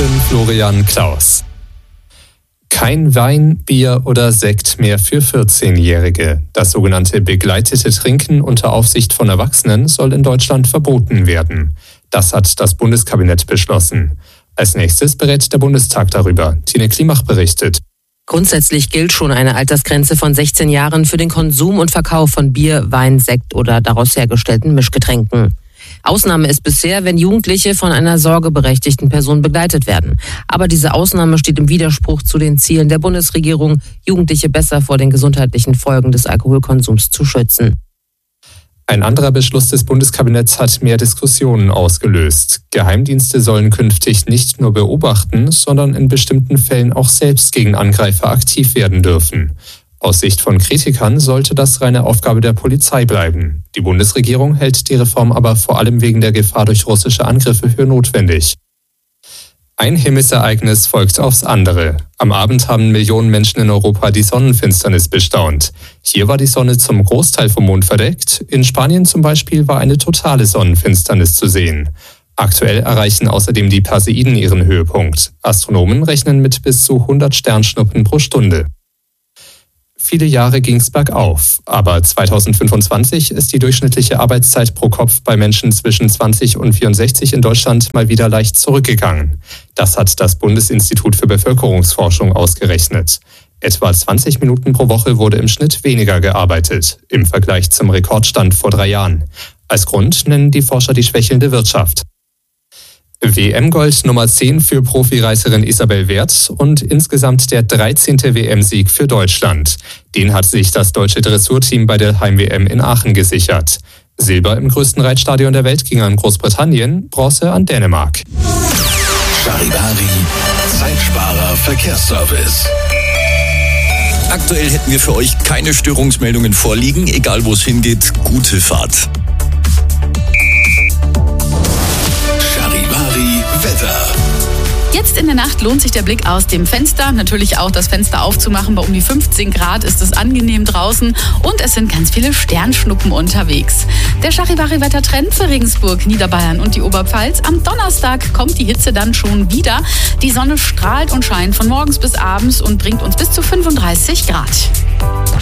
Nachrichten Florian Klaus. Kein Wein, Bier oder Sekt mehr für 14-Jährige. Das sogenannte begleitete Trinken unter Aufsicht von Erwachsenen soll in Deutschland verboten werden. Das hat das Bundeskabinett beschlossen. Als nächstes berät der Bundestag darüber. Tine Klimach berichtet. Grundsätzlich gilt schon eine Altersgrenze von 16 Jahren für den Konsum und Verkauf von Bier, Wein, Sekt oder daraus hergestellten Mischgetränken. Ausnahme ist bisher, wenn Jugendliche von einer sorgeberechtigten Person begleitet werden. Aber diese Ausnahme steht im Widerspruch zu den Zielen der Bundesregierung, Jugendliche besser vor den gesundheitlichen Folgen des Alkoholkonsums zu schützen. Ein anderer Beschluss des Bundeskabinetts hat mehr Diskussionen ausgelöst. Geheimdienste sollen künftig nicht nur beobachten, sondern in bestimmten Fällen auch selbst gegen Angreifer aktiv werden dürfen. Aus Sicht von Kritikern sollte das reine Aufgabe der Polizei bleiben. Die Bundesregierung hält die Reform aber vor allem wegen der Gefahr durch russische Angriffe für notwendig. Ein Himmelsereignis folgt aufs andere. Am Abend haben Millionen Menschen in Europa die Sonnenfinsternis bestaunt. Hier war die Sonne zum Großteil vom Mond verdeckt. In Spanien zum Beispiel war eine totale Sonnenfinsternis zu sehen. Aktuell erreichen außerdem die Perseiden ihren Höhepunkt. Astronomen rechnen mit bis zu 100 Sternschnuppen pro Stunde. Viele Jahre ging es bergauf, aber 2025 ist die durchschnittliche Arbeitszeit pro Kopf bei Menschen zwischen 20 und 64 in Deutschland mal wieder leicht zurückgegangen. Das hat das Bundesinstitut für Bevölkerungsforschung ausgerechnet. Etwa 20 Minuten pro Woche wurde im Schnitt weniger gearbeitet, im Vergleich zum Rekordstand vor 3 Jahren. Als Grund nennen die Forscher die schwächelnde Wirtschaft. WM-Gold Nummer 10 für Profireiserin Isabel Werth und insgesamt der 13. WM-Sieg für Deutschland. Den hat sich das deutsche Dressurteam bei der Heim-WM in Aachen gesichert. Silber im größten Reitstadion der Welt ging an Großbritannien, Bronze an Dänemark. Charivari, Zeitsparer Verkehrsservice. Aktuell hätten wir für euch keine Störungsmeldungen vorliegen. Egal wo es hingeht, gute Fahrt. Wetter. Jetzt in der Nacht lohnt sich der Blick aus dem Fenster. Natürlich auch das Fenster aufzumachen. Bei um die 15 Grad ist es angenehm draußen und es sind ganz viele Sternschnuppen unterwegs. Der Charivari-Wettertrend für Regensburg, Niederbayern und die Oberpfalz. Am Donnerstag kommt die Hitze dann schon wieder. Die Sonne strahlt und scheint von morgens bis abends und bringt uns bis zu 35 Grad.